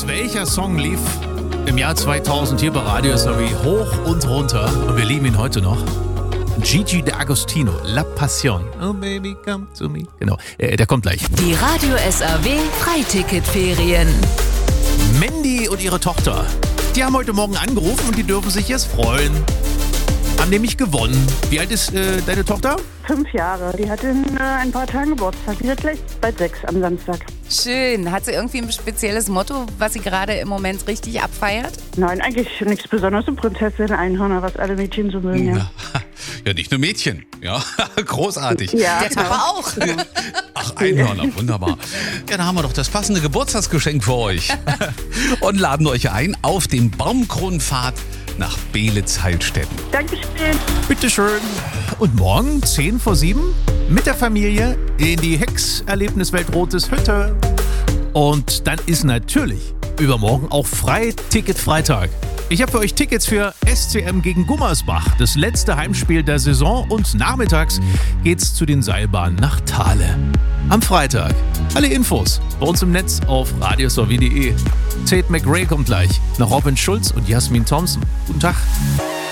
Jungs, welcher Song lief im Jahr 2000 hier bei Radio SRW hoch und runter? Und wir lieben ihn heute noch. Gigi D'Agostino, La Passion. Oh baby, come to me. Genau, der kommt gleich. Die Radio SRW Freiticketferien. Mandy und ihre Tochter, die haben heute Morgen angerufen und die dürfen sich jetzt freuen. Haben nämlich gewonnen. Wie alt ist deine Tochter? 5 Jahre. Die hat in ein paar Tagen Geburtstag. Die wird gleich bald 6 am Samstag. Schön. Hat sie irgendwie ein spezielles Motto, was sie gerade im Moment richtig abfeiert? Nein, eigentlich nichts Besonderes. So Prinzessin, Einhörner, was alle Mädchen so mögen. Ja, Ja, nicht nur Mädchen. Ja, großartig. ja Der Papa auch. Ach, Einhörner, wunderbar. Ja, da haben wir doch das passende Geburtstagsgeschenk für euch. Und laden euch ein auf den Baumkronenpfad nach Beelitz-Heilstätten. Dankeschön. Bitteschön. Und morgen, 10 vor 7, mit der Familie in die Hex-Erlebniswelt Rotes Hütte. Und dann ist natürlich übermorgen auch Freiticket-Freitag. Ich habe für euch Tickets für SCM gegen Gummersbach, das letzte Heimspiel der Saison. Und nachmittags geht's zu den Seilbahnen nach Thale. Am Freitag. Alle Infos bei uns im Netz auf radiosrw.de. Tate McRae kommt gleich, nach Robin Schulz und Jasmin Thompson. Guten Tag.